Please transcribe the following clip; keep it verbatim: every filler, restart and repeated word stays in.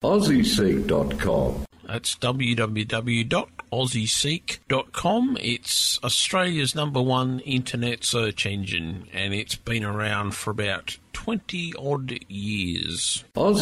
aussie seek dot com. That's w w w dot aussie seek dot com. It's Australia's number one internet search engine, and it's been around for about twenty odd years. Aussie